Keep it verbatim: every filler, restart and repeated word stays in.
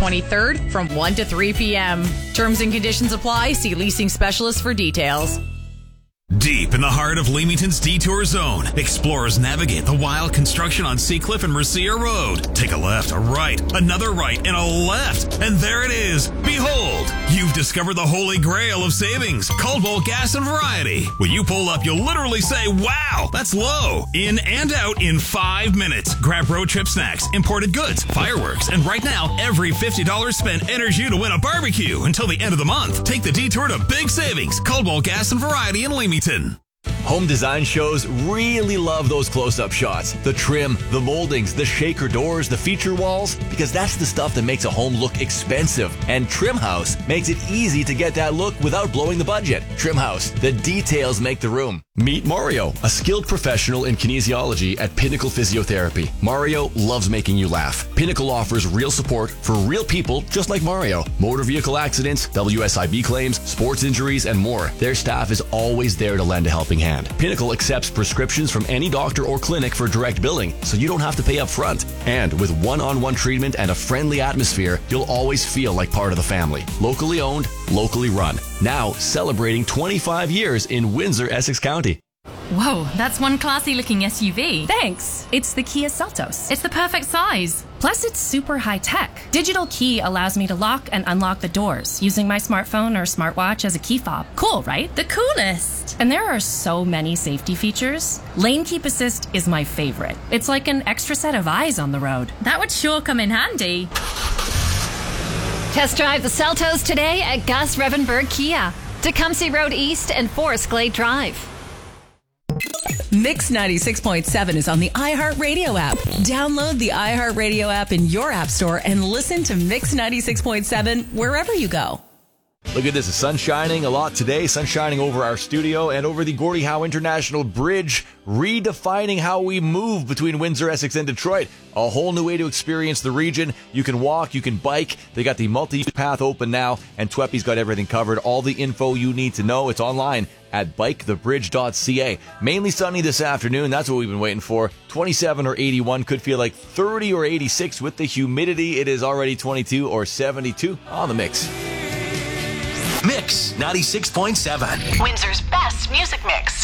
twenty-third from one to three p.m. Terms and conditions apply. See leasing specialist for details. Deep in the heart of Leamington's Detour Zone, explorers navigate the wild construction on Seacliff and Mercia Road. Take a left, a right, another right, and a left. And there it is. Behold, you've discovered the holy grail of savings, Caldwell Gas and Variety. When you pull up, you'll literally say, wow, that's low. In and out in five minutes. Grab road trip snacks, imported goods, fireworks, and right now, every fifty dollars spent enters you to win a barbecue until the end of the month. Take the detour to big savings, Caldwell Gas and Variety in Leamington. Home design shows really love those close-up shots. The trim, the moldings, the shaker doors, the feature walls, because that's the stuff that makes a home look expensive. And Trim House makes it easy to get that look without blowing the budget. Trim House, the details make the room. Meet Mario, a skilled professional in kinesiology at Pinnacle Physiotherapy. Mario loves making you laugh. Pinnacle offers real support for real people just like Mario. Motor vehicle accidents, W S I B claims, sports injuries, and more. Their staff is always there to lend a helping hand. Pinnacle accepts prescriptions from any doctor or clinic for direct billing, so you don't have to pay up front. And with one-on-one treatment and a friendly atmosphere, you'll always feel like part of the family. Locally owned, locally run. Now celebrating twenty-five years in Windsor, Essex County. Whoa, that's one classy-looking S U V. Thanks. It's the Kia Seltos. It's the perfect size. Plus, it's super high-tech. Digital key allows me to lock and unlock the doors using my smartphone or smartwatch as a key fob. Cool, right? The coolest. And there are so many safety features. Lane Keep Assist is my favorite. It's like an extra set of eyes on the road. That would sure come in handy. Test drive the Seltos today at Gus Revenberg Kia, Tecumseh Road East and Forest Glade Drive. Mix ninety-six point seven is on the iHeartRadio app. Download the iHeartRadio app in your app store and listen to Mix ninety-six point seven wherever you go. Look at this. The sun's shining a lot today. Sun shining over our studio and over the Gordie Howe International Bridge, redefining how we move between Windsor, Essex, and Detroit. A whole new way to experience the region. You can walk, you can bike. They got the multi-use path open now, and Tweppy's got everything covered. All the info you need to know. It's online at bike the bridge dot c a. Mainly sunny this afternoon. That's what we've been waiting for. twenty-seven or eighty-one. Could feel like thirty or eighty-six with the humidity. It is already twenty-two or seventy-two on the Mix. Mix ninety-six point seven. Windsor's best music mix.